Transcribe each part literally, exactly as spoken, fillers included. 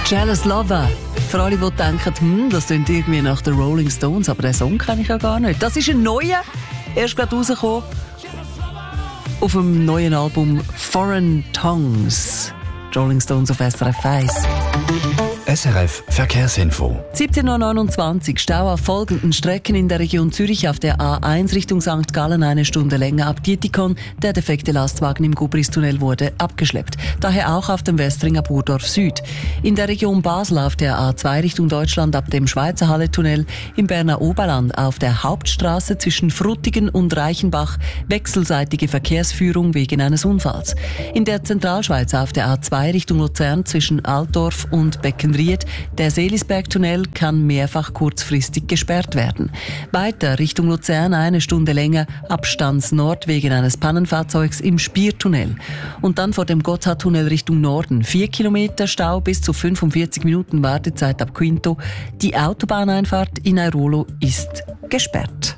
Jealous Lover. Für alle, die denken, hm, das klingt irgendwie nach den Rolling Stones, aber den Song kenne ich ja gar nicht. Das ist ein neuer, erst gerade rausgekommen, auf dem neuen Album Foreign Tongues. Rolling Stones auf S R F eins. S R F Verkehrsinfo. siebzehn Uhr neunundzwanzig. Stau auf folgenden Strecken in der Region Zürich auf der A eins Richtung Sankt Gallen eine Stunde länger ab Dietikon. Der defekte Lastwagen im Gubristunnel wurde abgeschleppt. Daher auch auf dem Westringer Burdorf Süd. In der Region Basel auf der A zwei Richtung Deutschland ab dem Schweizer Halle-Tunnel. Im Berner Oberland auf der Hauptstraße zwischen Frutigen und Reichenbach wechselseitige Verkehrsführung wegen eines Unfalls. In der Zentralschweiz auf der A zwei Richtung Luzern zwischen Altdorf und Beckenried. Der Seelisbergtunnel kann mehrfach kurzfristig gesperrt werden. Weiter Richtung Luzern eine Stunde länger Abstands Nord wegen eines Pannenfahrzeugs im Spiertunnel. Und dann vor dem Gotthardtunnel Richtung Norden. Vier Kilometer Stau bis zu fünfundvierzig Minuten Wartezeit ab Quinto. Die Autobahneinfahrt in Airolo ist gesperrt.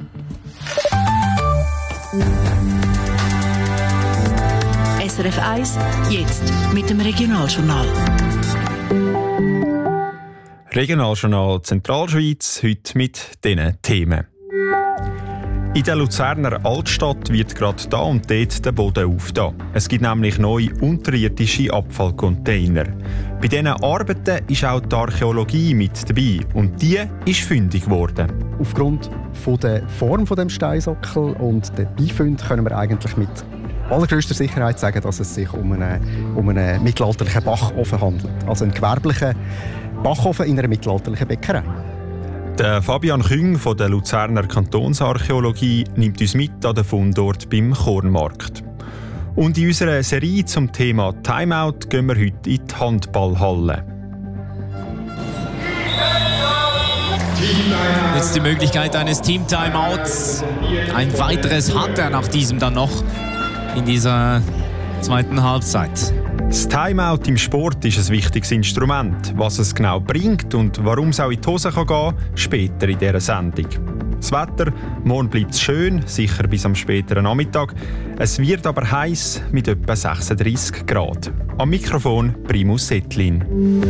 S R F eins, jetzt mit dem Regionaljournal. Regionaljournal Zentralschweiz, heute mit diesen Themen. In der Luzerner Altstadt wird gerade da und dort der Boden aufgetan. Es gibt nämlich neue unterirdische Abfallcontainer. Bei diesen Arbeiten ist auch die Archäologie mit dabei und die ist fündig geworden. Aufgrund von der Form des Steinsockel und der Beifunde können wir eigentlich mit allergrößter Sicherheit sagen, dass es sich um einen, um einen mittelalterlichen Bachofen handelt. Also einen gewerblichen Bachofen in einer mittelalterlichen Bäckerei. Der Fabian Küng von der Luzerner Kantonsarchäologie nimmt uns mit an den Fundort beim Kornmarkt. Und in unserer Serie zum Thema Timeout gehen wir heute in die Handballhalle. Jetzt die Möglichkeit eines Team-Timeouts. Ein weiteres hat er nach diesem dann noch in dieser zweiten Halbzeit. Das Timeout im Sport ist ein wichtiges Instrument. Was es genau bringt und warum es auch in die Hose kann gehen, später in dieser Sendung. Das Wetter, morgen bleibt es schön, sicher bis am späteren Nachmittag. Es wird aber heiß mit etwa sechsunddreissig Grad. Am Mikrofon Primus Settlin.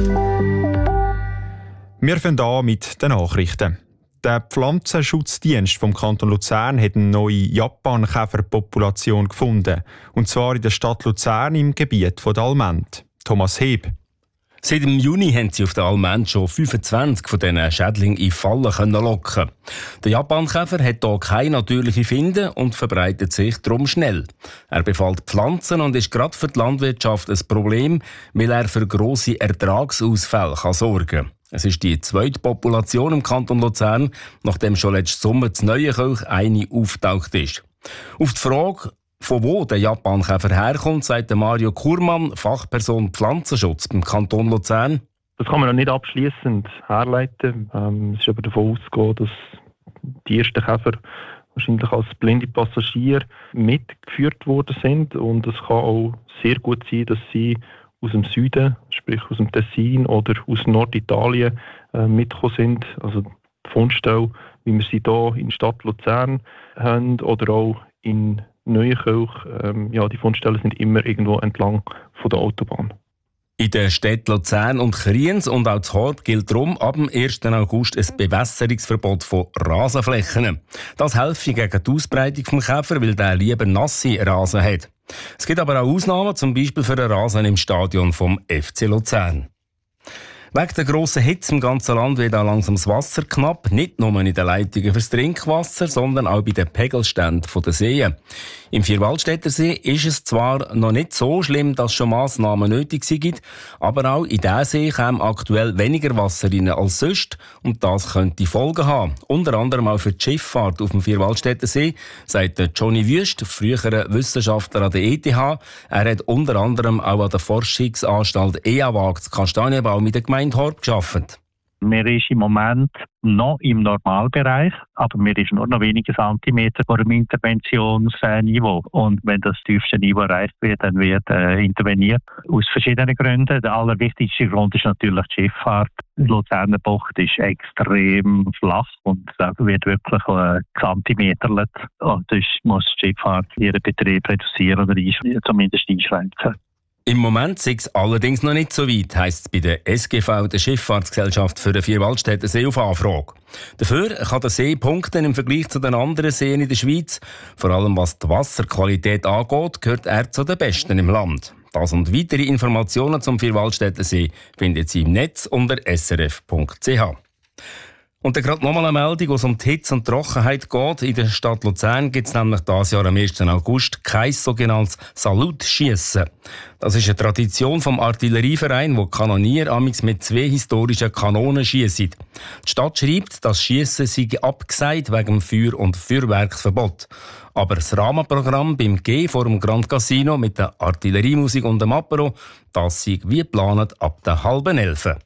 Wir fangen an mit den Nachrichten. Der Pflanzenschutzdienst vom Kanton Luzern hat eine neue Japankäferpopulation gefunden. Und zwar in der Stadt Luzern im Gebiet von der Almend. Thomas Heb. Seit dem Juni haben sie auf der Almend schon fünfundzwanzig von diesen Schädlingen in Fallen locken. Der Japankäfer hat hier keine natürliche Finde und verbreitet sich darum schnell. Er befällt Pflanzen und ist gerade für die Landwirtschaft ein Problem, weil er für grosse Ertragsausfälle kann sorgen kann. Es ist die zweite Population im Kanton Luzern, nachdem schon letzten Sommer zu Neuenkirch eine auftaucht ist. Auf die Frage, von wo der Japankäfer herkommt, sagt Mario Kurmann, Fachperson Pflanzenschutz beim Kanton Luzern. Das kann man noch nicht abschliessend herleiten. Ähm, es ist aber davon auszugehen, dass die ersten Käfer wahrscheinlich als blinde Passagiere mitgeführt worden sind. Und es kann auch sehr gut sein, dass sie aus dem Süden, sprich aus dem Tessin oder aus Norditalien äh, mitgekommen sind. Also die Fundstelle, wie wir sie hier in der Stadt Luzern haben oder auch in Neuenkirch, ähm, ja, die Fundstellen sind immer irgendwo entlang von der Autobahn. In den Städten Luzern und Kriens und auch zu Horb gilt darum ab dem ersten August ein Bewässerungsverbot von Rasenflächen. Das helfe gegen die Ausbreitung des Käfer, weil der lieber nasse Rasen hat. Es gibt aber auch Ausnahmen, zum Beispiel für den Rasen im Stadion vom F C Luzern. Wegen der grossen Hitze im ganzen Land wird auch langsam das Wasser knapp, nicht nur in den Leitungen fürs Trinkwasser, sondern auch bei den Pegelständen der Seen. Im Vierwaldstätter See ist es zwar noch nicht so schlimm, dass schon Massnahmen nötig sind, aber auch in diesen See kommt aktuell weniger Wasser rein als sonst und das könnte Folgen haben. Unter anderem auch für die Schifffahrt auf dem Vierwaldstätter See, sagt Johnny Wüst, früherer Wissenschaftler an der E T H. Er hat unter anderem auch an der Forschungsanstalt E A W A G Kastanienbaum mit der Gemeinde Horb gearbeitet. Wir sind im Moment noch im Normalbereich, aber wir sind nur noch wenige Zentimeter vor dem Interventionsniveau. Und wenn das tiefste Niveau erreicht wird, dann wird äh, interveniert. Aus verschiedenen Gründen. Der allerwichtigste Grund ist natürlich die Schifffahrt. Die Luzerner Bucht ist extrem flach und da wird wirklich äh, Zentimeterlet. Und das muss die Schifffahrt ihren Betrieb reduzieren oder einsch- zumindest einschränken. Im Moment sei es allerdings noch nicht so weit, heisst es bei der S G V, der Schifffahrtsgesellschaft für den Vierwaldstättersee, auf Anfrage. Dafür kann der See punkten im Vergleich zu den anderen Seen in der Schweiz. Vor allem was die Wasserqualität angeht, gehört er zu den besten im Land. Das und weitere Informationen zum Vierwaldstättersee findet Sie im Netz unter s r f punkt c h. Und dann gerade nochmal eine Meldung, wo es um die Hitze und Trockenheit geht. In der Stadt Luzern gibt es nämlich dieses Jahr am ersten August kein sogenanntes Salutschiessen. Das ist eine Tradition vom Artillerieverein, wo die Kanonier amigs mit zwei historischen Kanonen schiessen. Die Stadt schreibt, das Schiessen sei abgesagt wegen dem Feuer- und Feuerwerksverbot. Aber das Rahmenprogramm beim G vor dem Grand Casino mit der Artilleriemusik und dem Apero, das sei wie geplant ab der halben Elfe.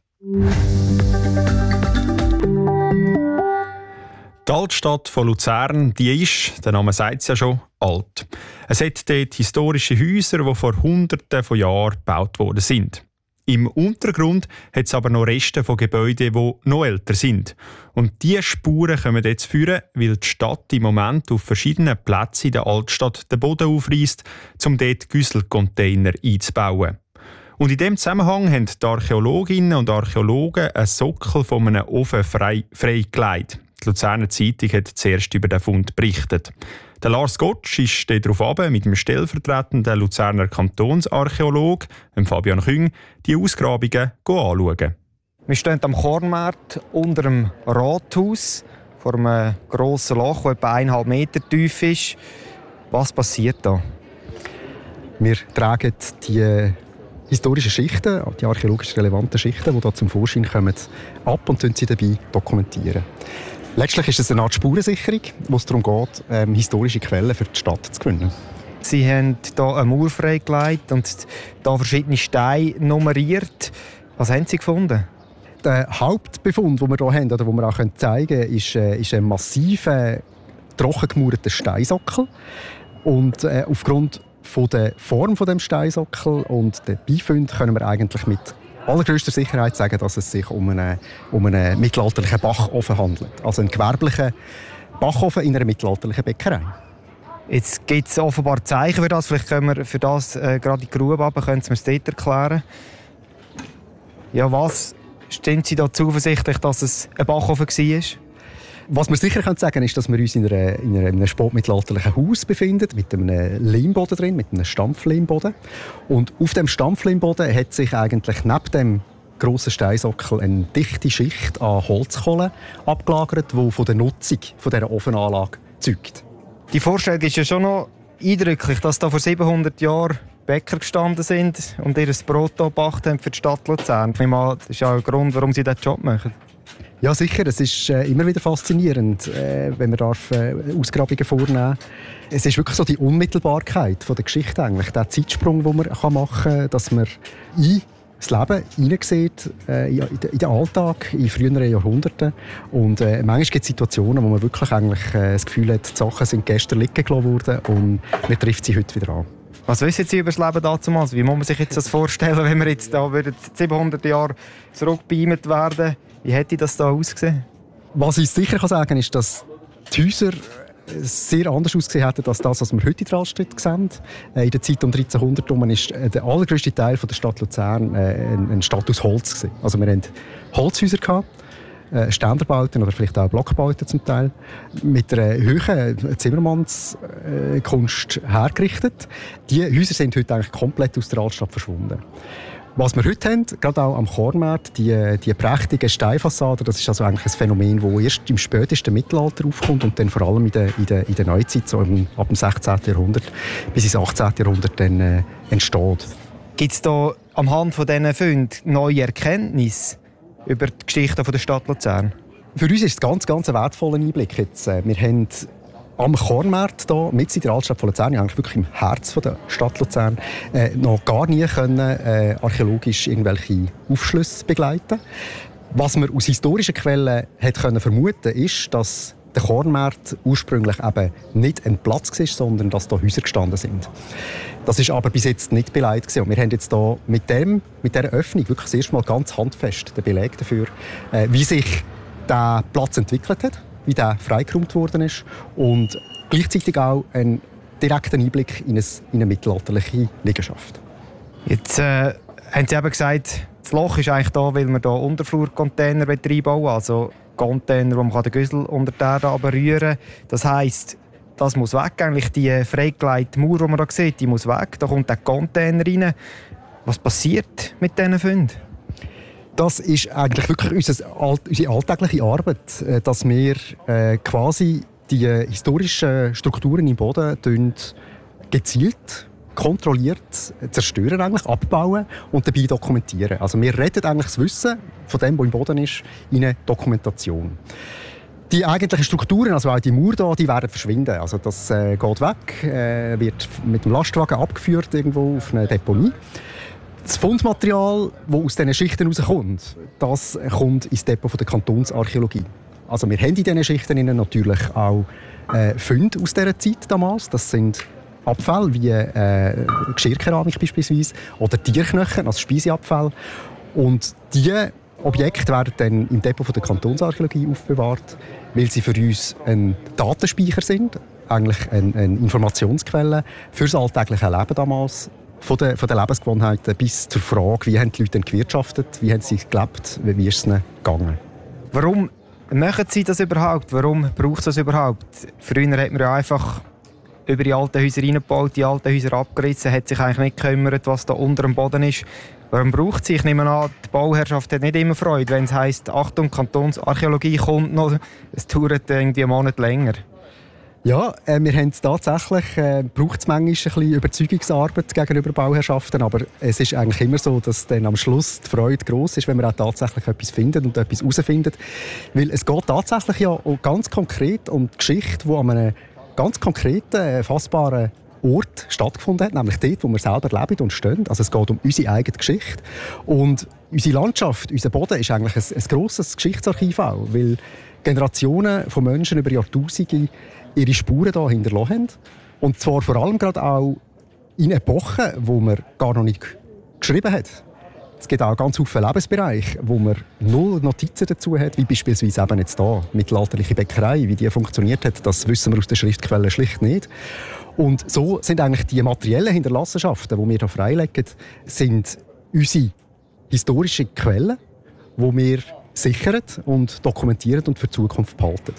Die Altstadt von Luzern, die ist, der Name sagt es ja schon, alt. Es hat dort historische Häuser, die vor Hunderten von Jahren gebaut worden sind. Im Untergrund hat es aber noch Reste von Gebäuden, die noch älter sind. Und diese Spuren kommen jetzt führen, weil die Stadt im Moment auf verschiedenen Plätzen in der Altstadt den Boden aufreißt, um dort Güsselcontainer einzubauen. Und in diesem Zusammenhang haben die Archäologinnen und Archäologen einen Sockel von einem Ofen frei, freigelegt. Die Luzerner Zeitung hat zuerst über den Fund berichtet. Der Lars Gottsch ist darauf ab, mit dem stellvertretenden Luzerner Kantonsarchäolog, Fabian Küng, die Ausgrabungen anschauen. Wir stehen am Kornmarkt unter dem Rathaus vor einem grossen Loch, das etwa eineinhalb Meter tief ist. Was passiert da? Wir tragen die historischen Schichten, die archäologisch relevanten Schichten, die hier zum Vorschein kommen, ab und sie dabei dokumentieren. Letztlich ist es eine Art Spurensicherung, wo es darum geht, ähm, historische Quellen für die Stadt zu gewinnen. Sie haben hier eine Mauer freigelegt und hier verschiedene Steine nummeriert. Was haben Sie gefunden? Der Hauptbefund, den wir hier haben, oder den wir auch zeigen können, ist, äh, ist ein massiver, trocken gemauerter Steinsockel. Und äh, aufgrund von der Form von dem Steinsockel und der Beifunde können wir eigentlich mit allergrößter Sicherheit sagen, dass es sich um einen, um einen mittelalterlichen Bachofen handelt. Also einen gewerblichen Bachofen in einer mittelalterlichen Bäckerei. Jetzt gibt es offenbar Zeichen für das. Vielleicht können wir für das äh, gerade in die Grube runter. Können Sie mir das dort erklären? Ja, was stehen Sie da zuversichtlich, dass es ein Bachofen war? Was wir sicher sagen können, ist, dass wir uns in, einer, in einem spätmittelalterlichen Haus befinden, mit einem Lehmboden drin, mit einem Stampflehmboden. Und auf dem Stampflehmboden hat sich eigentlich neben dem grossen Steinsockel eine dichte Schicht an Holzkohle abgelagert, die von der Nutzung von dieser Ofenanlage zeugt. Die Vorstellung ist ja schon noch eindrücklich, dass da vor siebenhundert Jahren Bäcker gestanden sind und ihr Brot gebacken haben für die Stadt Luzern. Das ist ja ein Grund, warum sie diesen Job machen. Ja, sicher. Es ist äh, immer wieder faszinierend, äh, wenn man darf, äh, Ausgrabungen vornehmen darf. Es ist wirklich so die Unmittelbarkeit von der Geschichte, eigentlich. Der Zeitsprung, den man kann machen kann, dass man in das Leben hineinsieht, äh, in den Alltag, in früheren Jahrhunderten. Und äh, manchmal gibt es Situationen, wo man wirklich eigentlich, äh, das Gefühl hat, die Sachen sind gestern liegen gelassen worden und man trifft sie heute wieder an. Was wissen Sie über das Leben damals? Wie muss man sich jetzt das vorstellen, wenn wir jetzt da siebenhundert Jahre zurückbeamt werden? Wie hätte das da ausgesehen? Was ich sicher kann sagen kann, ist, dass die Häuser sehr anders ausgesehen hätten als das, was wir heute in der Altstadt sehen. In der Zeit um dreizehnhundert war der allergrößte Teil der Stadt Luzern eine Stadt aus Holz. Also wir hatten Holzhäuser, Ständerbauten oder vielleicht auch Blockbauten zum Teil, mit einer hohen Zimmermannskunst hergerichtet. Diese Häuser sind heute eigentlich komplett aus der Altstadt verschwunden. Was wir heute haben, gerade auch am Kornmarkt, die, die prächtigen Steinfassaden, das ist also eigentlich ein Phänomen, das erst im spätesten Mittelalter aufkommt und dann vor allem in der, in der, in der Neuzeit, so ab dem sechzehnten Jahrhundert bis ins achtzehnten Jahrhundert dann, äh, entsteht. Gibt es da am Hand von diesen Funden neue Erkenntnisse über die Geschichte der Stadt Luzern? Für uns ist es ganz, ganz ein wertvoller Einblick. Jetzt, äh, wir haben am Kornmarkt hier, mit in der Altstadt von Luzern, eigentlich wirklich im Herz der Stadt Luzern, äh, noch gar nie können, äh, archäologisch irgendwelche Aufschlüsse begleiten. Was man aus historischen Quellen hat können vermuten, ist, dass der Kornmarkt ursprünglich eben nicht ein Platz war, sondern dass da Häuser gestanden sind. Das ist aber bis jetzt nicht beleidigt gewesen. Wir haben jetzt hier mit dem, mit dieser Öffnung wirklich das erste Mal ganz handfest den Beleg dafür, äh, wie sich der Platz entwickelt hat, wie der freigeräumt worden ist und gleichzeitig auch einen direkten Einblick in eine, in eine mittelalterliche Liegenschaft. Jetzt äh, haben Sie eben gesagt, das Loch ist eigentlich da, weil wir hier Unterflurcontainer reinbauen, also Container, wo man den Güssel unter die Erde runterrühren kann. Das heisst, das muss weg. Eigentlich die freigelegte Mauer, die man hier sieht, die muss weg. Da kommt der Container rein. Was passiert mit diesen Funden? Das ist eigentlich wirklich unsere, unsere alltägliche Arbeit, dass wir äh, quasi die historischen Strukturen im Boden gezielt, kontrolliert zerstören, eigentlich, abbauen und dabei dokumentieren. Also wir retten eigentlich das Wissen von dem, was im Boden ist, in eine Dokumentation. Die eigentlichen Strukturen, also auch die Mauer hier, die werden verschwinden. Also das äh, geht weg, äh, wird mit dem Lastwagen abgeführt irgendwo auf eine Deponie. Das Fundmaterial, das aus diesen Schichten rauskommt, das kommt ins Depot der Kantonsarchäologie. Also wir haben in diesen Schichten natürlich auch äh, Funde aus dieser Zeit damals. Das sind Abfälle wie äh, Geschirrkeramik beispielsweise oder Tierknochen, also Speiseabfälle. Und diese Objekte werden dann im Depot der Kantonsarchäologie aufbewahrt, weil sie für uns ein Datenspeicher sind, eigentlich eine, eine Informationsquelle für das alltägliche Leben damals, von den, von den Lebensgewohnheiten bis zur Frage, wie haben die Leute denn gewirtschaftet, wie haben sie gelebt, wie ist es ihnen gegangen. Warum machen Sie das überhaupt? Warum braucht es das überhaupt? Früher hat man ja einfach über die alten Häuser reingebaut, die alten Häuser abgerissen, hat sich eigentlich nicht gekümmert, was da unter dem Boden ist. Warum braucht es? Ich nehme an, die Bauherrschaft hat nicht immer Freude, wenn es heisst, Achtung, Kantonsarchäologie kommt noch, es dauert irgendwie einen Monat länger. Ja, äh, wir haben es tatsächlich, äh, braucht es manchmal ein bisschen Überzeugungsarbeit gegenüber Bauherrschaften, aber es ist eigentlich immer so, dass dann am Schluss die Freude gross ist, wenn wir auch tatsächlich etwas finden und etwas herausfinden. Weil es geht tatsächlich ja ganz konkret um die Geschichte, die an einem ganz konkreten, fassbaren Ort stattgefunden hat, nämlich dort, wo wir selber leben und stehen. Also es geht um unsere eigene Geschichte. Und unsere Landschaft, unser Boden ist eigentlich ein, ein grosses Geschichtsarchiv auch, weil Generationen von Menschen über Jahrtausende ihre Spuren hier hinterlassen haben. Und zwar vor allem gerade auch in Epochen, wo man gar noch nicht geschrieben hat. Es gibt auch ganz viele Lebensbereiche, wo man null Notizen dazu hat, wie beispielsweise eben jetzt hier, mittelalterliche Bäckerei, wie die funktioniert hat, das wissen wir aus den Schriftquellen schlicht nicht. Und so sind eigentlich die materiellen Hinterlassenschaften, die wir hier freilegen, sind unsere historischen Quellen, die wir sichern und dokumentieren und für die Zukunft behalten.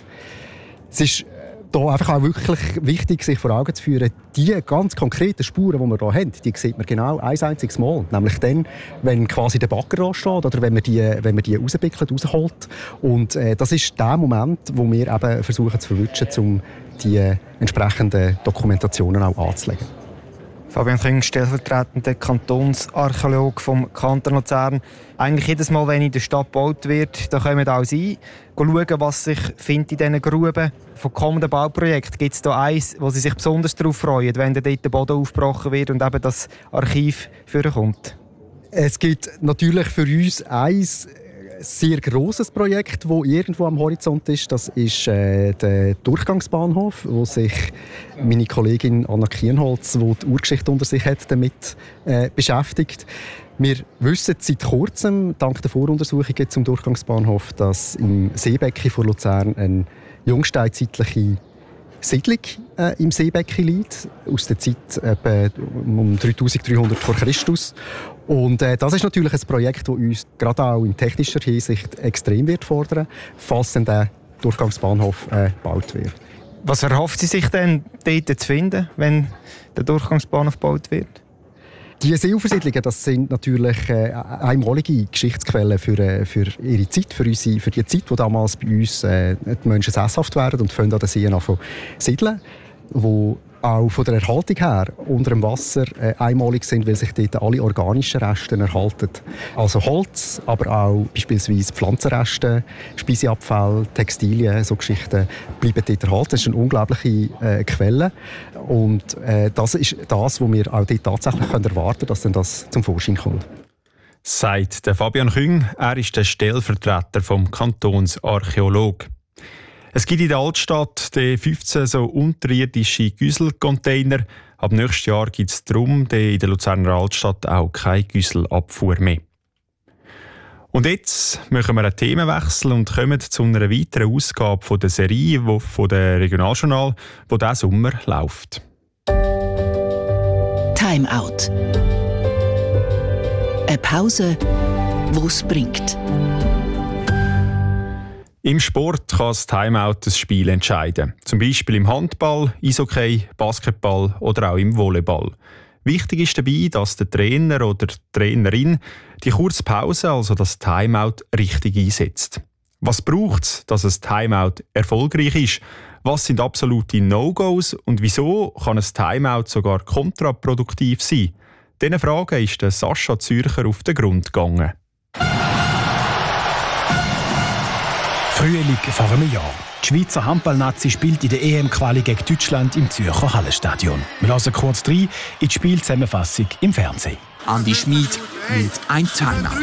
Es ist da einfach auch wirklich wichtig, sich vor Augen zu führen, die ganz konkreten Spuren, die wir hier haben, die sieht man genau ein einziges Mal. Nämlich dann, wenn quasi der Bagger da steht oder wenn man die, wenn man die rausbickelt, rausholt. Und äh, das ist der Moment, wo wir eben versuchen zu verwischen, um die äh, entsprechenden Dokumentationen auch anzulegen. Fabian Küng, stellvertretender Kantonsarchäologe vom Kanton Luzern. Eigentlich jedes Mal, wenn in der Stadt gebaut wird, da kommen auch Sie schauen, was sich findet in diesen Gruben. Von kommenden Bauprojekten gibt es da eins, wo Sie sich besonders darauf freuen, wenn dort der Boden aufgebrochen wird und eben das Archiv vorkommt? Es gibt natürlich für uns eins sehr grosses Projekt, das irgendwo am Horizont ist. Das ist äh, der Durchgangsbahnhof, wo sich meine Kollegin Anna Kienholz, die die Urgeschichte unter sich hat, damit äh, beschäftigt. Wir wissen seit kurzem, dank der Voruntersuchungen zum Durchgangsbahnhof, dass im Seebecken von Luzern eine jungsteinzeitliche Siedlung äh, im Seebecken liegt, aus der Zeit etwa um dreitausenddreihundert vor Christus. Und äh, das ist natürlich ein Projekt, das uns gerade auch in technischer Hinsicht extrem wird fordern, falls dann der Durchgangsbahnhof äh, gebaut wird. Was erhofft Sie sich denn dort zu finden, wenn der Durchgangsbahnhof gebaut wird? Die Seeufersiedlungen, das sind natürlich äh, einmalige Geschichtsquellen für, äh, für ihre Zeit, für, unsere, für die Zeit, wo damals bei uns äh, die Menschen sesshaft werden und an den Seen anfangen zu siedeln, wo auch von der Erhaltung her unter dem Wasser äh, einmalig sind, weil sich dort alle organischen Reste erhalten. Also Holz, aber auch beispielsweise Pflanzenreste, Speiseabfälle, Textilien, so Geschichten bleiben dort erhalten. Das ist eine unglaubliche äh, Quelle. Und äh, das ist das, was wir auch dort tatsächlich können erwarten können, dass dann das zum Vorschein kommt. Sagt der Fabian Küng, er ist der Stellvertreter vom Kantonsarchäolog. Es gibt in der Altstadt die fünfzehn so unterirdische Güsselcontainer. Ab nächstes Jahr gibt es darum in der Luzerner Altstadt auch keine Güsselabfuhr mehr. Und jetzt machen wir einen Themenwechsel und kommen zu einer weiteren Ausgabe von der Serie von der Regionaljournal, die diesen Sommer läuft. Time Out. Eine Pause, die es bringt. Im Sport kann das Timeout das Spiel entscheiden. Zum Beispiel im Handball, Eishockey, Basketball oder auch im Volleyball. Wichtig ist dabei, dass der Trainer oder die Trainerin die kurze Pause, also das Timeout, richtig einsetzt. Was braucht es, dass ein Timeout erfolgreich ist? Was sind absolute No-Gos und wieso kann ein Timeout sogar kontraproduktiv sein? Diesen Fragen ist der Sascha Zürcher auf den Grund gegangen. Frühling vor einem Jahr. Die Schweizer Handball-Nazi spielt in der E M-Quali gegen Deutschland im Zürcher Hallenstadion. Wir hören kurz rein in die Spielzusammenfassung im Fernsehen. Andi Schmid mit ein Timeout.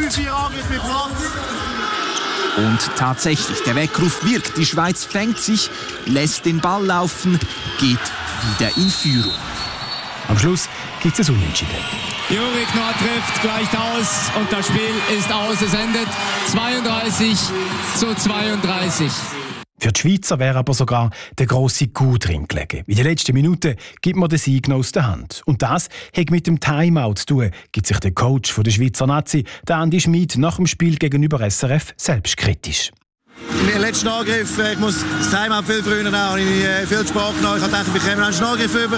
Und tatsächlich, der Weckruf wirkt. Die Schweiz fängt sich, lässt den Ball laufen, geht wieder in Führung. Am Schluss gibt es ein Unentschieden. Juri Knorr trifft, gleicht aus und das Spiel ist aus. Es endet zweiunddreißig zu zweiunddreißig. Für die Schweizer wäre aber sogar der grosse Coup drin gelegen. In den letzten Minuten gibt man den Sieg noch aus der Hand. Und das hat mit dem Timeout zu tun, gibt sich der Coach der Schweizer Nazi, der Andi Schmid, nach dem Spiel gegenüber S R F selbstkritisch. Im letzten Angriff, ich muss das Timeout viel früher nehmen, habe ich viel Spaß genommen. Ich dachte, ich bekomme einen Angriff über.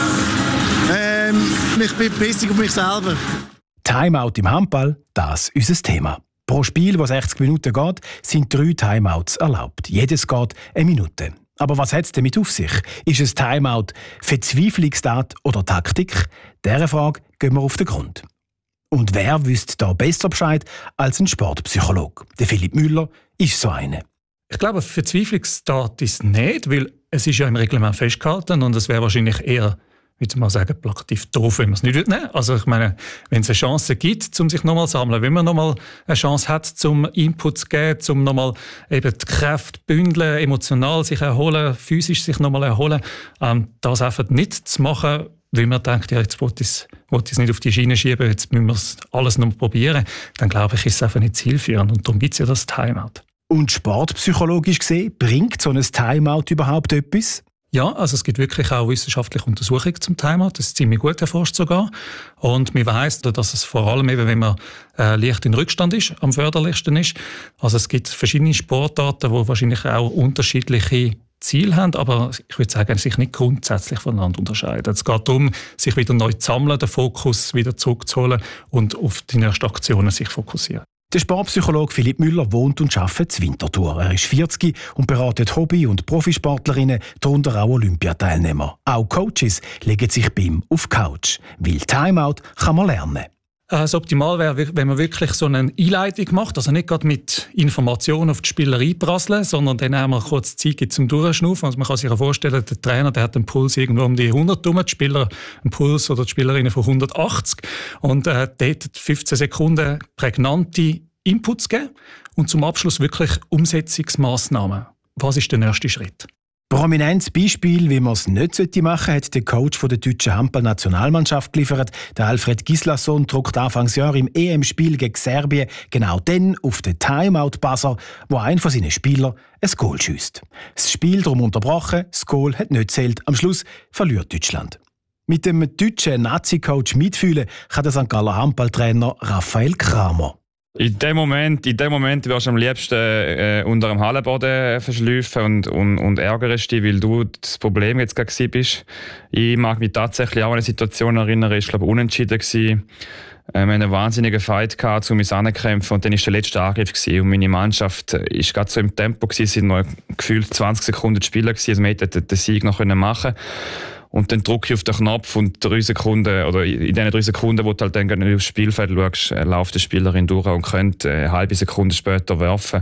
Ähm, ich bin pissig auf mich selber. Timeout im Handball, das ist unser Thema. Pro Spiel, das sechzig Minuten geht, sind drei Timeouts erlaubt. Jedes geht eine Minute. Aber was hat es damit auf sich? Ist es Timeout Verzweiflungstat oder Taktik? Dieser Frage gehen wir auf den Grund. Und wer wüsste da besser Bescheid als ein Sportpsychologe? Der Philipp Müller ist so einer. Ich glaube, Verzweiflungstat ist nicht, weil es ist ja im Reglement festgehalten und es wäre wahrscheinlich eher, wie soll man sagen, plakativ doof, wenn man es nicht nehmen würde. Also ich meine, wenn es eine Chance gibt, um sich nochmal zu sammeln, wenn man nochmal eine Chance hat, zum Input zu geben, um nochmal eben die Kräfte bündeln, emotional sich erholen, physisch sich nochmal erholen, ähm, das einfach nicht zu machen, weil man denkt, ja, jetzt wollte ich es nicht auf die Schiene schieben, jetzt müssen wir es alles noch probieren, dann glaube ich, ist es einfach nicht zielführend. Und darum gibt es ja das Timeout. Und sportpsychologisch gesehen, bringt so ein Timeout überhaupt etwas? Ja, also es gibt wirklich auch wissenschaftliche Untersuchungen zum Timeout. Das ist ziemlich gut erforscht sogar. Und man weiss, dass es vor allem eben, wenn man äh, leicht in Rückstand ist, am förderlichsten ist. Also es gibt verschiedene Sportarten, die wahrscheinlich auch unterschiedliche Ziele haben, aber ich würde sagen, sich nicht grundsätzlich voneinander unterscheiden. Es geht darum, sich wieder neu zu sammeln, den Fokus wieder zurückzuholen und auf die nächsten Aktionen sich fokussieren. Der Sportpsychologe Philipp Müller wohnt und arbeitet in Winterthur. Er ist vierzig und beratet Hobby- und Profisportlerinnen, darunter auch Olympiateilnehmer. Auch Coaches legen sich bei ihm auf die Couch, weil Timeout kann man lernen. Das Optimal wäre, wenn man wirklich so eine Einleitung macht, also nicht gerade mit Informationen auf die Spieler einprasseln, sondern dann einmal kurz Zeit gibt zum Durchschnaufen. Also man kann sich ja vorstellen, der Trainer der hat einen Puls irgendwo um die hundert rum, die Spieler einen Puls oder die Spielerinnen von hundertachtzig und äh, dort fünfzehn Sekunden prägnante Inputs geben und zum Abschluss wirklich Umsetzungsmaßnahmen. Was ist der nächste Schritt? Prominentes Beispiel, wie man es nicht machen sollte, hat der Coach der deutschen Handball-Nationalmannschaft geliefert. Der Alfred Gislason druckt Anfangsjahr im E M-Spiel gegen Serbien genau dann auf den Timeout-Buzzer, wo ein von seinen Spielern ein Goal schiesst. Das Spiel darum unterbrochen, das Goal hat nicht gezählt. Am Schluss verliert Deutschland. Mit dem deutschen Nazi-Coach mitfühlen kann der Sankt Galler Handballtrainer Raphael Kramer. In dem Moment, in dem Moment wirst du am liebsten äh, unter dem Hallenboden verschleifen und, und, und ärgerst dich, weil du das Problem jetzt gerade bist. Ich mag mich tatsächlich auch an eine Situation erinnern, ich glaube unentschieden gewesen. Äh, wir hatten einen wahnsinnigen Fight gehabt, um mich anzukämpfen und dann war der letzte Angriff gewesen. Und meine Mannschaft war gerade so im Tempo gewesen, es sind noch gefühlt zwanzig Sekunden zu spielen gewesen, also wir hätten den Sieg noch machen können. Und dann drücke ich auf den Knopf und drei Sekunden, oder in diesen drei Sekunden, wo du halt dann aufs Spielfeld schaust, läuft die Spielerin durch und könnte eine halbe Sekunde später werfen.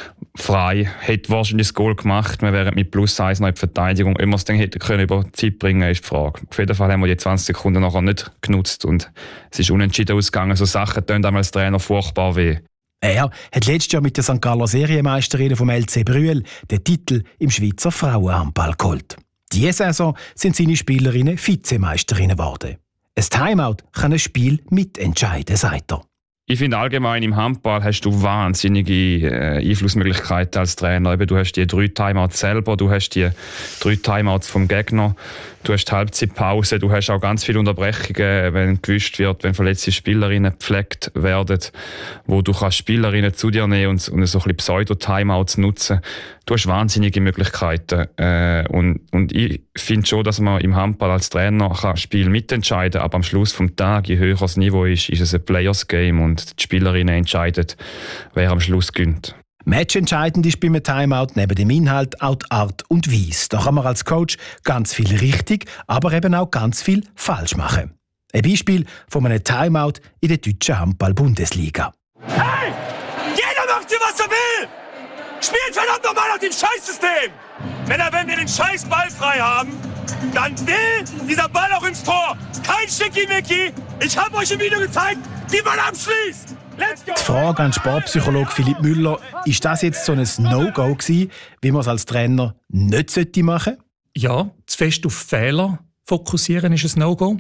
Frei. Hätte wahrscheinlich das Goal gemacht. Wir wären mit plus eins noch in die Verteidigung. Ob wir es dann hätten können über die Zeit bringen, ist die Frage. Auf jeden Fall haben wir die zwanzig Sekunden nachher nicht genutzt und es ist unentschieden ausgegangen. So Sachen tun einem als Trainer furchtbar weh. Er hat letztes Jahr mit der Sankt Galler Serienmeisterinnen vom L C Brüel den Titel im Schweizer Frauenhandball geholt. Diese Saison sind seine Spielerinnen Vizemeisterinnen geworden. Ein Timeout kann ein Spiel mitentscheiden, sagt er. Ich finde allgemein im Handball hast du wahnsinnige äh, Einflussmöglichkeiten als Trainer. Eben, du hast die drei Timeouts selber, du hast die drei Timeouts vom Gegner, du hast die Halbzeitpause, du hast auch ganz viele Unterbrechungen, wenn gewischt wird, wenn verletzte Spielerinnen gepflegt werden, wo du kannst Spielerinnen zu dir nehmen und, und so ein bisschen Pseudo-Timeouts nutzen. Du hast wahnsinnige Möglichkeiten. Äh, und, und ich finde schon, dass man im Handball als Trainer kann Spiel mitentscheiden kann, aber am Schluss des Tages, je höher das Niveau ist, ist es ein Players-Game und die Spielerinnen entscheiden, wer am Schluss gewinnt. Matchentscheidend ist beim Timeout neben dem Inhalt auch die Art und Weise. Da kann man als Coach ganz viel richtig, aber eben auch ganz viel falsch machen. Ein Beispiel von einem Timeout in der deutschen Handball-Bundesliga. Hey! Jeder macht hier, was er will! Spielt verdammt nochmal nach dem Scheißsystem! Männer, wenn wir den scheiß Ball frei haben, dann will dieser Ball auch ins Tor. Kein Schickimicki. Ich habe euch im Video gezeigt, wie man abschließt. Let's go! Die Frage an Sportpsychologe Philipp Müller, ist das jetzt so ein No-Go gewesen, wie man es als Trainer nicht machen sollte? Ja, zu fest auf Fehler fokussieren ist ein No-Go.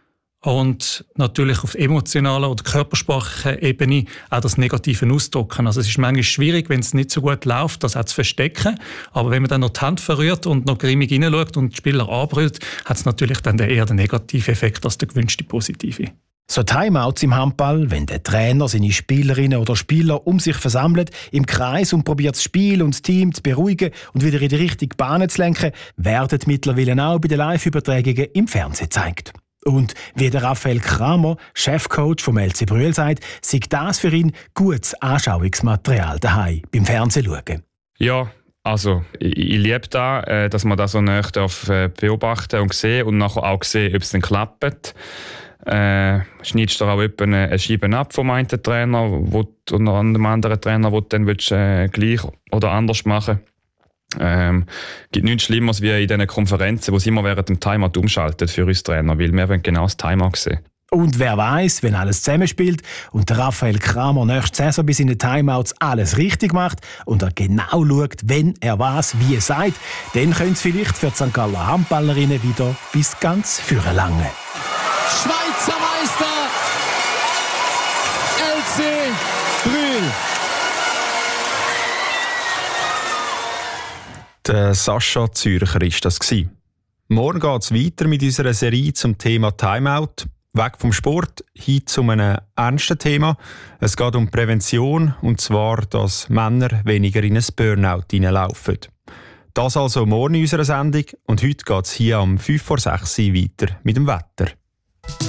Und natürlich auf emotionaler oder körpersprachlicher Ebene auch das Negative ausdrücken. Also es ist manchmal schwierig, wenn es nicht so gut läuft, das auch zu verstecken. Aber wenn man dann noch die Hand verrührt und noch grimmig hineinschaut und die Spieler anbrüllt, hat es natürlich dann eher den negativen Effekt als den gewünschten positiven. So Timeouts im Handball, wenn der Trainer seine Spielerinnen oder Spieler um sich versammelt, im Kreis und probiert das Spiel und das Team zu beruhigen und wieder in die richtige Bahn zu lenken, werden mittlerweile auch bei den Live-Übertragungen im Fernsehen gezeigt. Und wie der Raphael Kramer, Chefcoach vom L C Brüel, sagt, sei das für ihn gutes Anschauungsmaterial daheim beim Fernsehen schauen. Ja, also ich, ich liebe das, äh, dass man das so nah darf, äh, beobachten und sehen und nachher auch sehen, ob es dann klappt. Äh, schneidest du auch eine, eine Scheibe ab vom einen Trainer wo, und einem anderen Trainer, wo du dann willst, äh, gleich oder anders machen. Ähm, gibt nichts Schlimmeres wie in diesen Konferenzen, wo sie immer während dem Timeout umschalten für uns Trainer, weil wir wollen genau das Timeout sehen. Und wer weiß, wenn alles zusammenspielt und der Raphael Kramer nächste Saison bis in den Timeouts alles richtig macht und er genau schaut, wenn er was wie er sagt, dann könnte es vielleicht für die Sankt Galler Handballerinnen wieder bis ganz vorne langen. Schweizer Meister L C Brüel. Der Sascha Zürcher war das. Morgen geht es weiter mit unserer Serie zum Thema Timeout. Weg vom Sport hin zu einem ernsten Thema. Es geht um Prävention, und zwar, dass Männer weniger in ein Burnout hineinlaufen. Das also morgen in unserer Sendung, und heute geht es hier am fünf vor sechs weiter mit dem Wetter.